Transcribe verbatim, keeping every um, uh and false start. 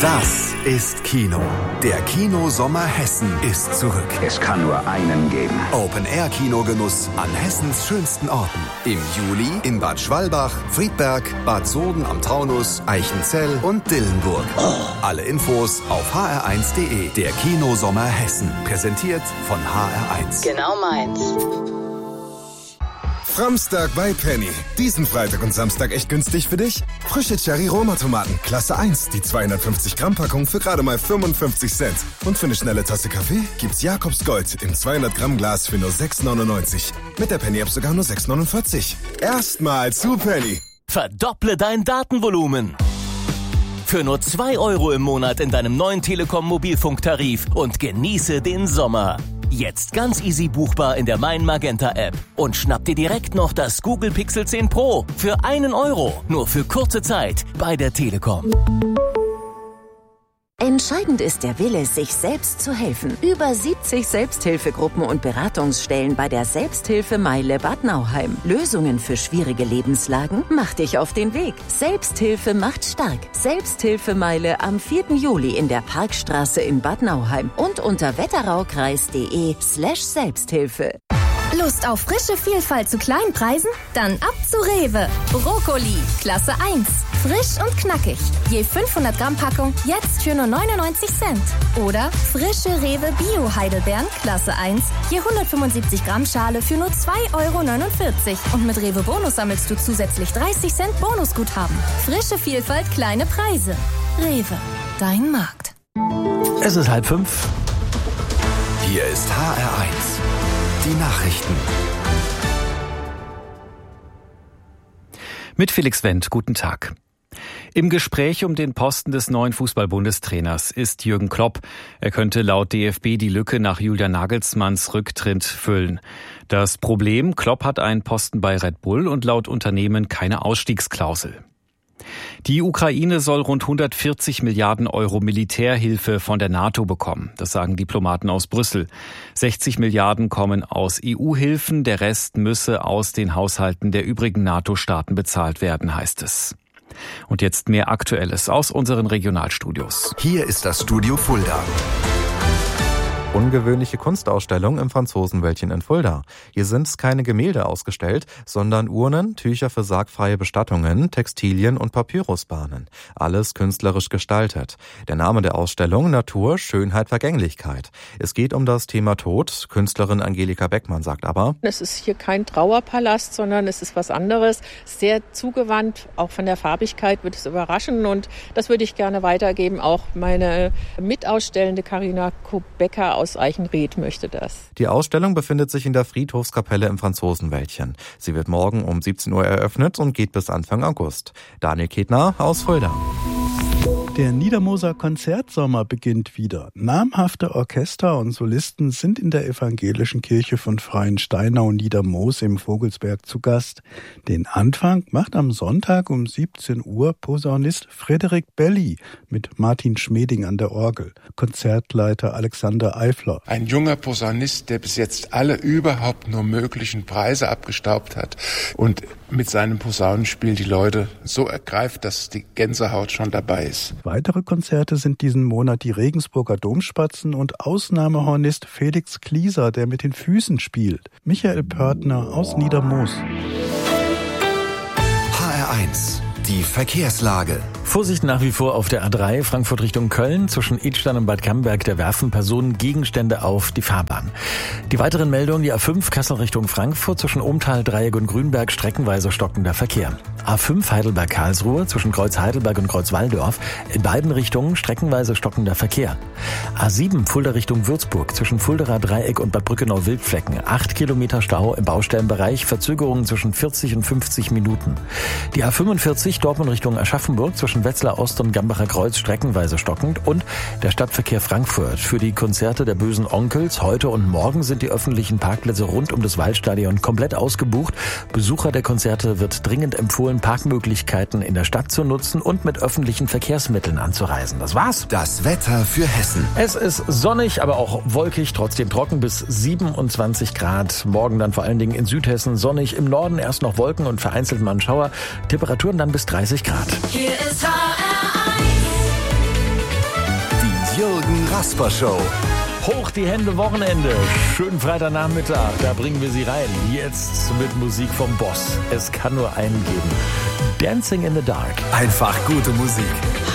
Das ist Kino. Der Kino-Sommer Hessen ist zurück. Es kann nur einen geben. Open-Air-Kinogenuss an Hessens schönsten Orten. Im Juli in Bad Schwalbach, Friedberg, Bad Soden am Taunus, Eichenzell und Dillenburg. Alle Infos auf h r eins punkt d e. Der Kino-Sommer Hessen. Präsentiert von H R eins. Genau meins. Framstag bei Penny. Diesen Freitag und Samstag echt günstig für dich? Frische Cherry-Roma-Tomaten, Klasse eins, die zweihundertfünfzig Gramm Packung für gerade mal fünfundfünfzig Cent. Und für eine schnelle Tasse Kaffee gibt's Jakobs Gold im zweihundert Gramm Glas für nur sechs neunundneunzig. Mit der Penny-App sogar nur sechs neunundvierzig. Erstmal zu Penny. Verdopple dein Datenvolumen. Für nur zwei Euro im Monat in deinem neuen Telekom-Mobilfunktarif und genieße den Sommer. Jetzt ganz easy buchbar in der Mein Magenta App. Und schnapp dir direkt noch das Google Pixel zehn Pro für einen Euro. Nur für kurze Zeit bei der Telekom. Entscheidend ist der Wille, sich selbst zu helfen. Über siebzig Selbsthilfegruppen und Beratungsstellen bei der Selbsthilfemeile Bad Nauheim. Lösungen für schwierige Lebenslagen? Mach dich auf den Weg. Selbsthilfe macht stark. Selbsthilfemeile am vierten Juli in der Parkstraße in Bad Nauheim und unter wetteraukreis.de slash Selbsthilfe. Lust auf frische Vielfalt zu kleinen Preisen? Dann ab zu Rewe. Brokkoli, Klasse eins. Frisch und knackig. Je fünfhundert Gramm Packung, jetzt für nur neunundneunzig Cent. Oder frische Rewe Bio-Heidelbeeren, Klasse eins. Je hundertfünfundsiebzig Gramm Schale für nur zwei Euro neunundvierzig. Und mit Rewe Bonus sammelst du zusätzlich dreißig Cent Bonusguthaben. Frische Vielfalt, kleine Preise. Rewe, dein Markt. Es ist halb fünf. Hier ist H R eins. Die Nachrichten. Mit Felix Wendt, guten Tag. Im Gespräch um den Posten des neuen Fußball-Bundestrainers ist Jürgen Klopp. Er könnte laut D F B die Lücke nach Julian Nagelsmanns Rücktritt füllen. Das Problem, Klopp hat einen Posten bei Red Bull und laut Unternehmen keine Ausstiegsklausel. Die Ukraine soll rund hundertvierzig Milliarden Euro Militärhilfe von der NATO bekommen. Das sagen Diplomaten aus Brüssel. sechzig Milliarden kommen aus E U-Hilfen, der Rest müsse aus den Haushalten der übrigen NATO-Staaten bezahlt werden, heißt es. Und jetzt mehr Aktuelles aus unseren Regionalstudios. Hier ist das Studio Fulda. Ungewöhnliche Kunstausstellung im Franzosenwäldchen in Fulda. Hier sind keine Gemälde ausgestellt, sondern Urnen, Tücher für sargfreie Bestattungen, Textilien und Papyrusbahnen. Alles künstlerisch gestaltet. Der Name der Ausstellung: Natur, Schönheit, Vergänglichkeit. Es geht um das Thema Tod. Künstlerin Angelika Beckmann sagt aber: Es ist hier kein Trauerpalast, sondern es ist was anderes. Sehr zugewandt, auch von der Farbigkeit wird es überraschen. Und das würde ich gerne weitergeben. Auch meine Mitausstellende Carina Kobecker aus Eichenried möchte das. Die Ausstellung befindet sich in der Friedhofskapelle im Franzosenwäldchen. Sie wird morgen um siebzehn Uhr eröffnet und geht bis Anfang August. Daniel Ketner aus Fulda. Der Niedermoser Konzertsommer beginnt wieder. Namhafte Orchester und Solisten sind in der evangelischen Kirche von Freiensteinau Niedermoos im Vogelsberg zu Gast. Den Anfang macht am Sonntag um siebzehn Uhr Posaunist Frederik Belli mit Martin Schmeding an der Orgel, Konzertleiter Alexander Eifler. Ein junger Posaunist, der bis jetzt alle überhaupt nur möglichen Preise abgestaubt hat und mit seinem Posaunenspiel die Leute so ergreift, dass die Gänsehaut schon dabei ist. Weitere Konzerte sind diesen Monat die Regensburger Domspatzen und Ausnahmehornist Felix Klieser, der mit den Füßen spielt. Michael Pörtner aus Niedermoos. H R eins. Die Verkehrslage. Vorsicht nach wie vor auf der A drei Frankfurt Richtung Köln. Zwischen Idstein und Bad Camberg, da werfen Personen Gegenstände auf die Fahrbahn. Die weiteren Meldungen: die A fünf Kassel Richtung Frankfurt, zwischen Ohmtal, Dreieck und Grünberg streckenweise stockender Verkehr. A fünf Heidelberg-Karlsruhe, zwischen Kreuz Heidelberg und Kreuz Walldorf, in beiden Richtungen streckenweise stockender Verkehr. A sieben Fulda Richtung Würzburg, zwischen Fulderer Dreieck und Bad Brückenau-Wildflecken, acht Kilometer Stau im Baustellenbereich, Verzögerungen zwischen vierzig und fünfzig Minuten. Die A fünfundvierzig Dortmund Richtung Aschaffenburg, zwischen Wetzlar Ost und Gambacher Kreuz streckenweise stockend, und der Stadtverkehr Frankfurt. Für die Konzerte der Bösen Onkels heute und morgen sind die öffentlichen Parkplätze rund um das Waldstadion komplett ausgebucht. Besucher der Konzerte wird dringend empfohlen, Parkmöglichkeiten in der Stadt zu nutzen und mit öffentlichen Verkehrsmitteln anzureisen. Das war's. Das Wetter für Hessen. Es ist sonnig, aber auch wolkig, trotzdem trocken bis siebenundzwanzig Grad. Morgen dann vor allen Dingen in Südhessen sonnig, im Norden erst noch Wolken und vereinzelt mal ein Schauer. Temperaturen dann bis dreißig Grad. Hier ist H R eins. Rasper Show. Hoch die Hände, Wochenende. Schönen Freitagnachmittag, da bringen wir Sie rein. Jetzt mit Musik vom Boss. Es kann nur einen geben. Dancing in the Dark. Einfach gute Musik.